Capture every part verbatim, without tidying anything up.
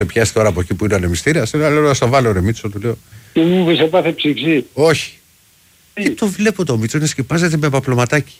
Με πιάσει τώρα από εκεί που είναι ανεμιστήρα, λέω να στο βάλω ρε Μίτσο, του λέω. Τι μου είπες, έπαθε ψυξί. Όχι. Και το βλέπω το Μίτσο να σκεπάζεται με παπλωματάκι.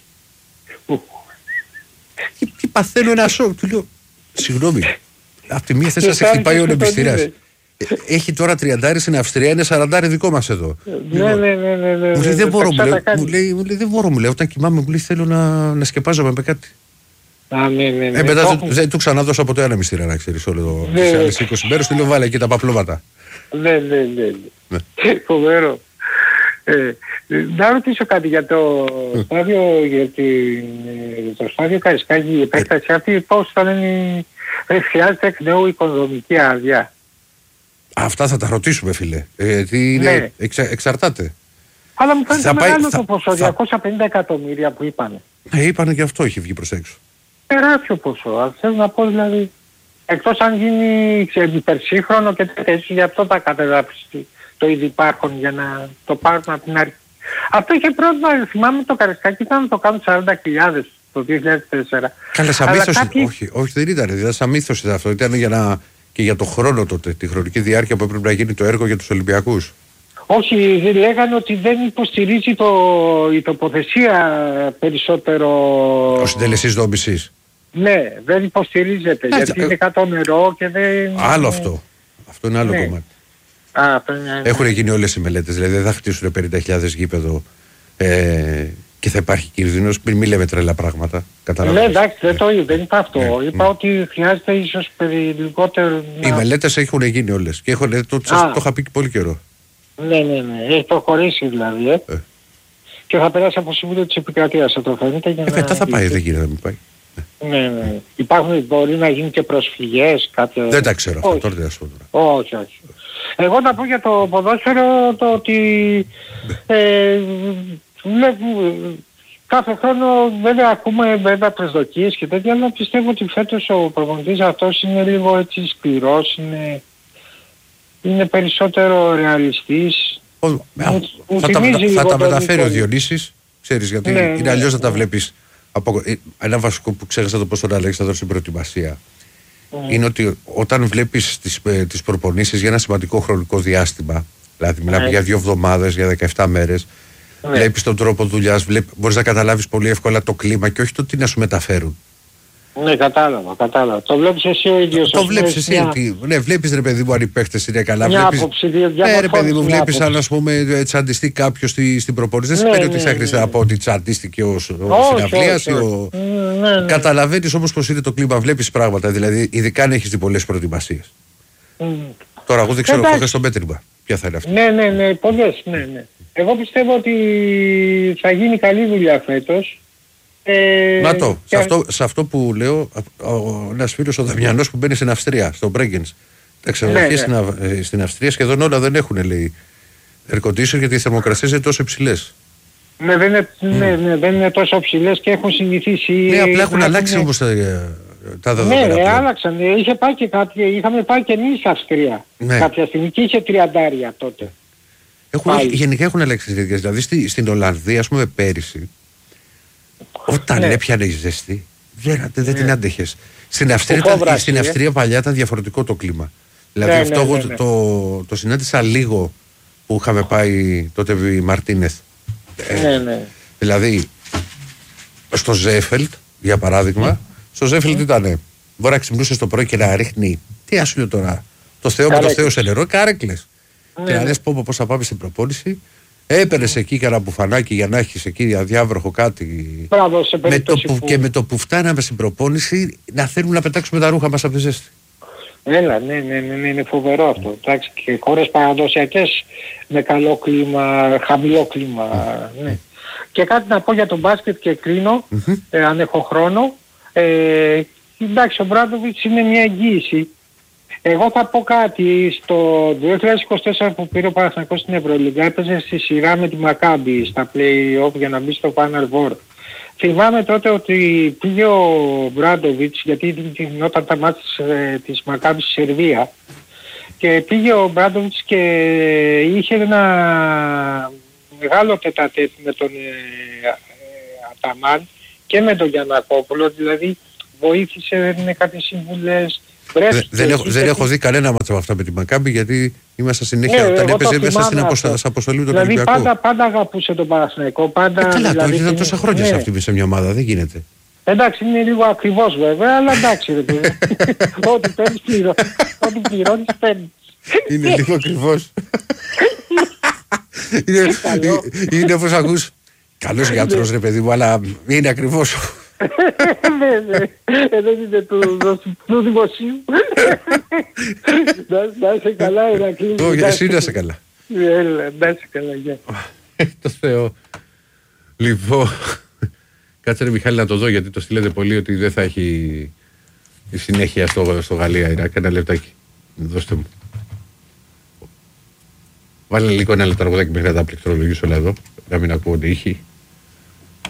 Τι, τι παθαίνω ένα σοκ, του λέω. Συγγνώμη. Απ' τη μία θέση να σε χτυπάει ο ανεμιστήρας. Έχει τώρα τριάντα στην Αυστρία, είναι σαράντα δικό μας εδώ. Ναι, ναι, ναι, ναι, ναι. Μου λέει δεν μπορώ, μου λέει, μου λέει, μου λέει, δεν μπορώ, μου λέει, όταν κοιμάμαι μου λέει θέλω να, να σκεπάζομαι με κάτι. Α, ναι, ναι, ναι. Ε, μετά το, δεν του ξανάδωσα ποτέ ανεμιστήρα να ξέρεις όλο το ναι, τις άλλες είκοσι μέρες, του λέω βάλε εκεί τα παπλώματα. Ναι, ναι, ναι. ναι. Φοβερό. Ε, να ρωτήσω κάτι για το mm. στάδιο, για την, το στάδιο Καρισκάκη, η επέκταση αυτή πώς θα είναι, χρειάζεται εκ νέου οικονομική άδεια. Αυτά θα τα ρωτήσουμε φίλε, ε, τι είναι, ναι. εξα, εξαρτάται. Αλλά μου φαίνεται μεγάλο θα, το ποσό, θα... διακόσια πενήντα εκατομμύρια που είπανε. Ε, είπανε και αυτό έχει βγει προς έξω. Τεράστιο ποσό, αν θέλω να πω δηλαδή, εκτός αν γίνει υπερσύγχρονο και τέτοιο, γι' αυτό τα κατεδάψει το ήδη υπάρχον για να το πάρουν από την αρχή. Αυτό είχε πρόβλημα, θυμάμαι το Καρισκάκι ήταν να το κάνουν σαράντα χιλιάδες το δύο χιλιάδες τέσσερα. Καλά, σαν μύθος, κάποιοι... όχι, όχι δεν ήταν, δηλαδή σαν μύθος ήταν αυτό, ήταν για να, και για το χρόνο τότε, τη χρονική διάρκεια που έπρεπε να γίνει το έργο για τους Ολυμπιακούς. Όχι, λέγανε ότι δεν υποστηρίζει το, η τοποθεσία περισσότερο... Ο συντελεστής δόμησης. Ναι, δεν υποστηρίζεται, Ά, γιατί ε... είναι κάτω νερό και δεν... Άλλο αυτό, αυτό είναι άλλο ναι. κομμάτι. Α, είναι... Έχουν γίνει όλες οι μελέτες, δηλαδή δεν θα χτίσουν πενήντα χιλιάδες γήπεδο ε, και θα υπάρχει κίνδυνος, μην, μην λέμε τρελά πράγματα. Ναι, εντάξει, δεν το είπα, δεν είπα αυτό. Ναι, είπα ναι. ότι χρειάζεται ίσως περί λιγότερο... Οι να... μελέτες έχουν γίνει όλες και έχουν, το, το, το είχα πει και πολύ καιρό. Ναι, ναι, ναι, έχει προχωρήσει δηλαδή, ε. ε. Και θα περάσει από Συμβούλιο της Επικρατείας, θα το φαίνεται για ε, να... μετά θα πάει, δεν γίνεται να μην πάει. Ναι, ναι. Υπάρχουν, μπορεί να γίνουν και προσφυγές, κάποια... Δεν τα ξέρω αυτό, τώρα δεν θα σου πω. Όχι, όχι. Εγώ να πω για το ποδόσφαιρο το ότι ε, βλέπω, κάθε χρόνο βέβαια ακούμε βέβαια προσδοκίες και τέτοια, αλλά πιστεύω ότι φέτος ο προπονητής αυτός είναι λίγο έτσι σκληρός, είναι, είναι περισσότερο ρεαλιστής. Ο, μου, μου θα, τα, θα τα μεταφέρει ο Διονύσης, ξέρεις γιατί ναι, είναι αλλιώς ναι, να τα βλέπεις. Από, ένα βασικό που ξέχασα το πώς τον Αλέξανδρο στην προετοιμασία mm. είναι ότι όταν βλέπεις τις, ε, τις προπονήσεις για ένα σημαντικό χρονικό διάστημα, δηλαδή μιλάμε mm. για δύο εβδομάδες, για δεκαεπτά μέρες, mm. βλέπεις τον τρόπο δουλειάς, βλέπ, μπορείς να καταλάβεις πολύ εύκολα το κλίμα και όχι το τι να σου μεταφέρουν. Ναι, κατάλαβα, κατάλαβα. Το βλέπεις εσύ ο ίδιος. Το, το βλέπεις εσύ, μια... ότι, ναι, βλέπεις ρε παιδί μου αν οι παίχτες είναι καλά. Μια βλέπεις, άποψη, ναι, ρε παιδί μου, βλέπεις αν ας πούμε τσαντιστεί κάποιος στη, στην προπόνηση. Δεν σημαίνει ότι θα χρειάζεται να πω ότι τσαντίστηκε ο συναυλίας. Καταλαβαίνεις όμως πως είναι το κλίμα, βλέπεις πράγματα, δηλαδή ειδικά αν έχεις δει πολλές προετοιμασίες. Τώρα εγώ δεν ξέρω χωρίς στο μέτρημα. Ποια θα είναι αυτή. Ναι, ναι, ναι, πολλές, ναι, ναι. Εγώ πιστεύω ότι θα γίνει καλή δουλειά φέτος. Ε, Να το, και... σε, αυτό, σε αυτό που λέω, ένας φίλος ο Δαμιανός που μπαίνει στην Αυστρία, στο Μπρέγκενς. Τα ξενοδοχεία ναι, ναι. στην, στην Αυστρία σχεδόν όλα δεν έχουν, λέει, air condition γιατί οι θερμοκρασίες είναι τόσο υψηλές. Ναι, δεν είναι, mm. ναι, ναι, δεν είναι τόσο υψηλές και έχουν συνηθίσει. Ναι, απλά έχουν αλλάξει όμως τα, τα δεδομένα. Ναι, ναι, άλλαξαν. Είχε πάει και κάποια, είχαμε πάει και εμείς στην Αυστρία ναι. κάποια στιγμή και είχε τριαντάρια τότε. Έχουν, γενικά έχουν αλλάξει τις διαδικασίες. Δηλαδή στη, στην Ολλανδία, ας πούμε, πέρυσι. Όταν ναι. έπιανε η ζέστη, δεν, δεν ναι. την άντεχες. Στην Αυστρία, τα, στην Αυστρία ε. παλιά ήταν διαφορετικό το κλίμα. Δηλαδή ναι, αυτό ναι, ναι, ναι. το, το συνάντησα λίγο που είχαμε πάει τότε η Μαρτίνεθ. Ναι, ε, ναι. Δηλαδή, στο Ζέφελτ, για παράδειγμα, mm. στο Ζέφελτ mm. ήταν, μπορεί να ξυπνούσες το πρωί και να ρίχνει, τι ας σου λέω τώρα, το Θεό με το Θεό σε νερό, καρέκλες. Ναι, και να λες πω πώς θα πάμε στην προπόνηση. Έπαιρνες εκεί και ένα μπουφανάκι για να έχεις εκεί αδιάβροχο κάτι. Μπράβο, σε με το που, που... Και με το που φτάναμε στην προπόνηση να θέλουμε να πετάξουμε τα ρούχα μας από τη ζέστη. Έλα, ναι, ναι, ναι, ναι, είναι φοβερό αυτό. Εντάξει, και χώρες παραδοσιακές με καλό κλίμα, χαμηλό κλίμα. Mm. Ναι. Και κάτι να πω για τον μπάσκετ και κλείνω, mm-hmm. ε, αν έχω χρόνο. Ε, εντάξει, ο Μπράντοβιτς είναι μια εγγύηση. Εγώ θα πω κάτι, στο δύο χιλιάδες είκοσι τέσσερα που πήρε ο Παναθηναϊκός στην Ευρωλίγκα έπαιζε στη σειρά με τη Μακάμπι στα play-off για να μπει στο Final Four. Θυμάμαι τότε ότι πήγε ο Μπράντοβιτς, γιατί γινόταν τα μάτια ε, της Μακάμπι στη Σερβία, και πήγε ο Μπράντοβιτς και είχε ένα μεγάλο τετατέτ με τον ε, ε, Αταμάν και με τον Γιαννακόπουλο, δηλαδή βοήθησε, έδινε κάποιες συμβουλές. Μπρέσ, δεν, έχω, δεν έχω δει κανένα μάτσο από αυτά με τη Μακάμπι, γιατί ήμασταν συνέχεια. Ναι, όταν έπαιζε μέσα στην αποστα... αποστολή του δηλαδή, Ολυμπιακού. Πάντα, πάντα αγαπούσε τον Παναθηναϊκό. Πάντα, ε, καλά, δηλαδή, τώρα ήταν τόσα χρόνια ναι. σε αυτή σε μια ομάδα, δεν γίνεται. Εντάξει, είναι λίγο ακριβώς βέβαια, αλλά εντάξει ρε παιδί. Ό,τι παίρνεις πληρώνεις. Ό,τι πληρώνεις παίρνεις. Είναι λίγο ακριβώς. είναι, είναι όπως ακούς. Καλός γιατρός ρε παιδί μου, αλλά είναι ακριβώς. Ναι, ναι. Δεν είναι του δημοσίου. Να είσαι καλά, Ηρακλή. Όχι, εσύ να είσαι καλά. Να είσαι καλά, γεια. Το Θεό. Λοιπόν, κάτσε ρε Μιχάλη να το δω, γιατί το στείλετε πολύ ότι δεν θα έχει η συνέχεια στο, στο Γαλλία Ιράκ. Ένα λεπτάκι. Δώστε μου. Βάλε λίγο ένα λεπτό αργότερα και μέχρι να τα πληκτρολογήσω όλα εδώ. Να μην ακούω ότι είχε.